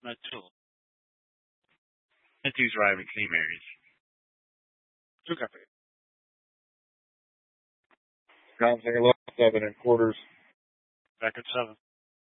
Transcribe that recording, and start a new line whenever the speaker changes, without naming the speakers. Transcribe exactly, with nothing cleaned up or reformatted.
Not two. And two's right with clean marriage. Two copy.
Count single seven and quarters.
Back at seven.